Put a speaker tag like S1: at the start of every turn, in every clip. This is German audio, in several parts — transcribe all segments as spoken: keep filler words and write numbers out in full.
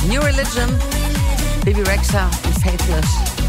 S1: New Religion, Baby Rexha und Faithless.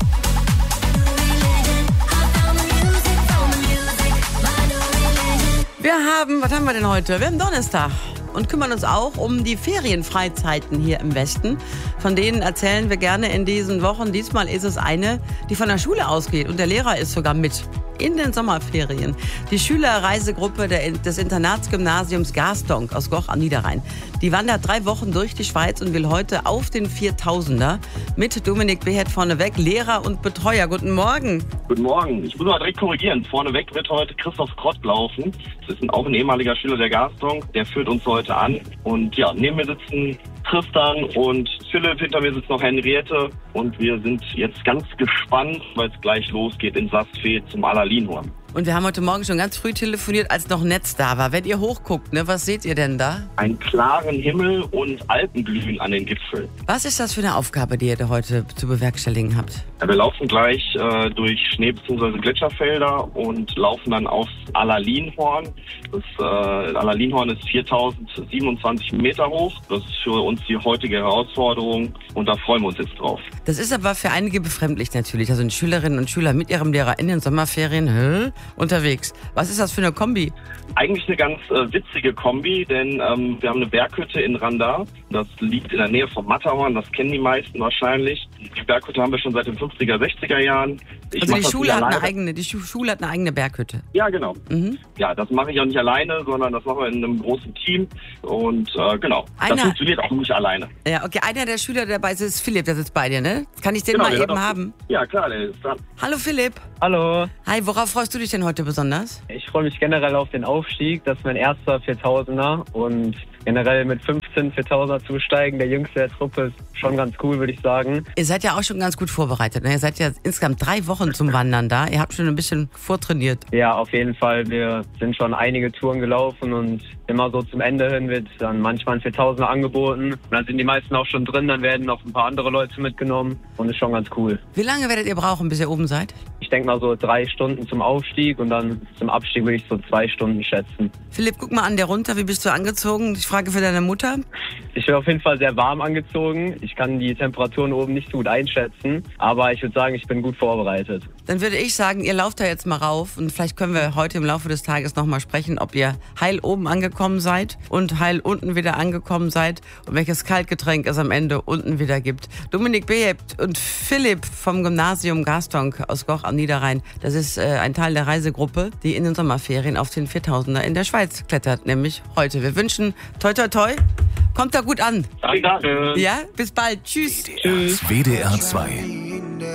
S1: Wir haben, was haben wir denn heute? Wir haben Donnerstag und kümmern uns auch um die Ferienfreizeiten hier im Westen. Von denen erzählen wir gerne in diesen Wochen. Diesmal ist es eine, die von der Schule ausgeht und der Lehrer ist sogar mit in den Sommerferien. Die Schülerreisegruppe des Internatsgymnasiums Garstonk aus Goch am Niederrhein. Die wandert drei Wochen durch die Schweiz und will heute auf den viertausender mit Dominik Behet vorneweg, Lehrer und Betreuer. Guten Morgen.
S2: Guten Morgen. Ich muss mal direkt korrigieren. Vorneweg wird heute Christoph Krott laufen. Das ist auch ein ehemaliger Schüler der Garstonk. Der führt uns heute an. Und ja, neben mir sitzen Tristan und Philipp, hinter mir sitzt noch Henriette und wir sind jetzt ganz gespannt, weil es gleich losgeht in Sastfee zum Alalinhorn.
S1: Und wir haben heute Morgen schon ganz früh telefoniert, als noch Netz da war. Wenn ihr hochguckt, ne, was seht ihr denn da?
S2: Einen klaren Himmel und Alpenglühen an den Gipfeln.
S1: Was ist das für eine Aufgabe, die ihr da heute zu bewerkstelligen habt?
S2: Ja, wir laufen gleich äh, durch Schnee- bzw. Gletscherfelder und laufen dann aufs Alalinhorn. Das äh, Alalinhorn ist viertausendsiebenundzwanzig Meter hoch. Das ist für uns die heutige Herausforderung und da freuen wir uns jetzt drauf.
S1: Das ist aber für einige befremdlich natürlich. Also Schülerinnen und Schüler mit ihrem Lehrer in den Sommerferien, hä? unterwegs. Was ist das für eine Kombi?
S2: Eigentlich eine ganz äh, witzige Kombi, denn ähm, wir haben eine Berghütte in Randa. Das liegt in der Nähe vom Matterhorn, das kennen die meisten wahrscheinlich. Die Berghütte haben wir schon seit den fünfziger, sechziger Jahren. Ich
S1: also die Schule hat eine eigene, die Schule hat eine eigene Berghütte?
S2: Ja, genau.
S1: Mhm.
S2: Ja, das mache ich auch nicht alleine, sondern das machen wir in einem großen Team. Und äh, genau,
S1: einer,
S2: das funktioniert auch nicht alleine.
S1: Ja, okay, einer der Schüler, der dabei ist, ist Philipp, der sitzt bei dir, ne? Kann ich den
S2: genau,
S1: mal eben haben?
S2: Ja, klar, der ist dran.
S1: Hallo Philipp.
S3: Hallo.
S1: Hi, worauf freust du dich denn heute besonders?
S3: Ich freue mich generell auf den Aufstieg. Das ist mein erster viertausender und generell mit fünfzehn viertausender zusteigen, der jüngste der Truppe, ist schon ganz cool, würde ich sagen.
S1: Ihr seid ja auch schon ganz gut vorbereitet, ne? Ihr seid ja insgesamt drei Wochen zum Wandern da. Ihr habt schon ein bisschen vortrainiert.
S3: Ja, auf jeden Fall. Wir sind schon einige Touren gelaufen und immer so zum Ende hin wird dann manchmal ein viertausender angeboten. Und dann sind die meisten auch schon drin, dann werden noch ein paar andere Leute mitgenommen und ist schon ganz cool.
S1: Wie lange werdet ihr brauchen, bis ihr oben seid?
S3: Ich denke mal so drei Stunden zum Aufstieg und dann zum Abstieg würde ich so zwei Stunden schätzen.
S1: Philipp, guck mal an dir runter. Wie bist du angezogen? Ich frage für deine Mutter.
S3: Ich bin auf jeden Fall sehr warm angezogen. Ich kann die Temperaturen oben nicht so gut einschätzen, aber ich würde sagen, ich bin gut vorbereitet.
S1: Dann würde ich sagen, ihr lauft da jetzt mal rauf und vielleicht können wir heute im Laufe des Tages nochmal sprechen, ob ihr heil oben angekommen seid und heil unten wieder angekommen seid und welches Kaltgetränk es am Ende unten wieder gibt. Dominik Behet und Philipp vom Gymnasium Garstonk aus Goch am Niederrhein, das ist äh, ein Teil der Reisegruppe, die in den Sommerferien auf den viertausender in der Schweiz klettert, nämlich heute. Wir wünschen toi toi toi, kommt da gut an.
S2: Danke.
S1: Ja, bis bald. Tschüss.
S4: Tschüss. W D R zwei.